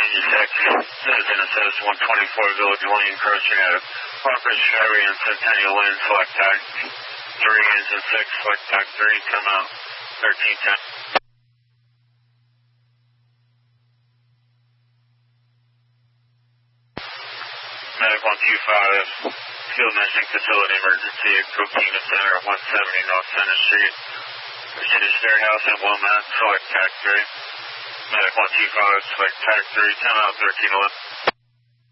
Citizen Assist 124 Village Lane, encroaching at Parkridge Ferry and Centennial Lane, select tag 3, engine 6, select tag 3, come out 1310. Medic 125, field mission facility emergency at Coquina Center at 170 North Center Street. City Stairhouse at Wilmette, select tag 3. Medic 125, select tag 3, come out 1311.